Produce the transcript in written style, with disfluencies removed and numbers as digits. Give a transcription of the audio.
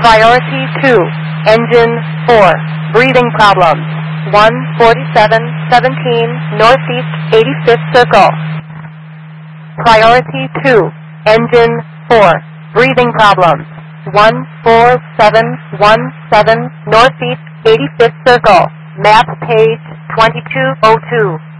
Priority 2, engine 4, breathing problems. 14717 Northeast 85th Circle. Priority 2, engine 4, breathing problems. 14717 Northeast 85th Circle. Map page 2202.